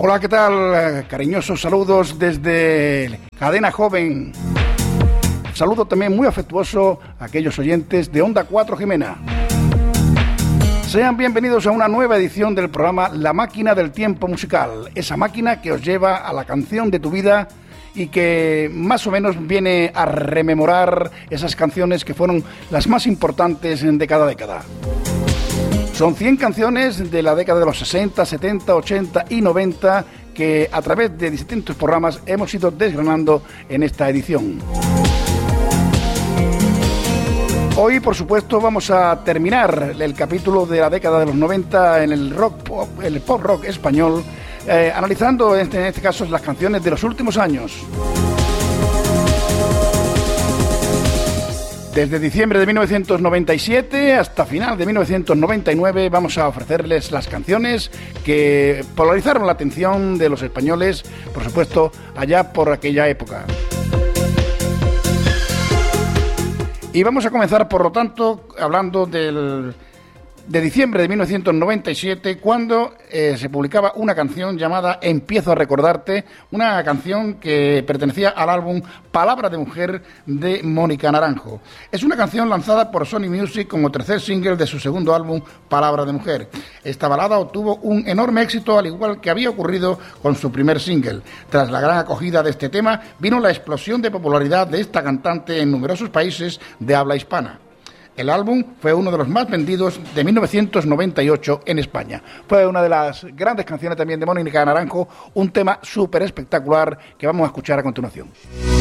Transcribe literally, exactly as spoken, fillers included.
Hola, ¿qué tal? Cariñosos saludos desde Cadena Joven. Saludo también muy afectuoso a aquellos oyentes de Onda cuatro Jimena. Sean bienvenidos a una nueva edición del programa La Máquina del Tiempo Musical, esa máquina que os lleva a la canción de tu vida y que más o menos viene a rememorar esas canciones que fueron las más importantes de cada década. Son cien canciones de la década de los sesenta, setenta, ochenta y noventa que a través de distintos programas hemos ido desgranando en esta edición. Hoy, por supuesto, vamos a terminar el capítulo de la década de los noventa en el rock pop, el pop rock español, eh, analizando en este, en este caso las canciones de los últimos años. Desde diciembre de mil novecientos noventa y siete hasta final de mil novecientos noventa y nueve vamos a ofrecerles las canciones que polarizaron la atención de los españoles, por supuesto, allá por aquella época. Y vamos a comenzar, por lo tanto, hablando del, de diciembre de mil novecientos noventa y siete, cuando eh, se publicaba una canción llamada Empiezo a recordarte, una canción que pertenecía al álbum Palabra de Mujer de Mónica Naranjo. Es una canción lanzada por Sony Music como tercer single de su segundo álbum Palabra de Mujer. Esta balada obtuvo un enorme éxito, al igual que había ocurrido con su primer single. Tras la gran acogida de este tema, vino la explosión de popularidad de esta cantante en numerosos países de habla hispana. El álbum fue uno de los más vendidos de mil novecientos noventa y ocho en España. Fue una de las grandes canciones también de Mónica Naranjo, un tema súper espectacular que vamos a escuchar a continuación.